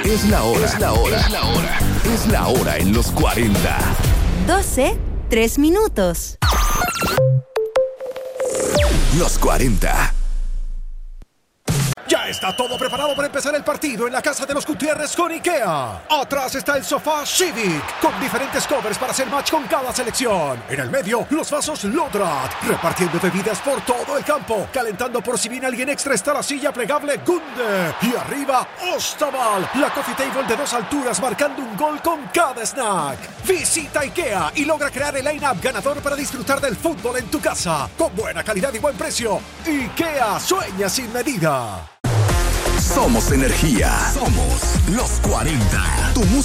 Es la hora. Es la hora. Es la hora. Es la hora en los 40. 12, 3 minutos. Los 40. Ya está todo preparado para empezar el partido en la casa de los Gutiérrez con IKEA. Atrás está el sofá Civic, con diferentes covers para hacer match con cada selección. En el medio, los vasos Lodrat, repartiendo bebidas por todo el campo. Calentando por si viene alguien extra está la silla plegable Gunde. Y arriba, Ostaval, la coffee table de 2 alturas marcando un gol con cada snack. Visita IKEA y logra crear el line-up ganador para disfrutar del fútbol en tu casa. Con buena calidad y buen precio. IKEA, sueña sin medida. Somos energía. Somos los 40. Tu música.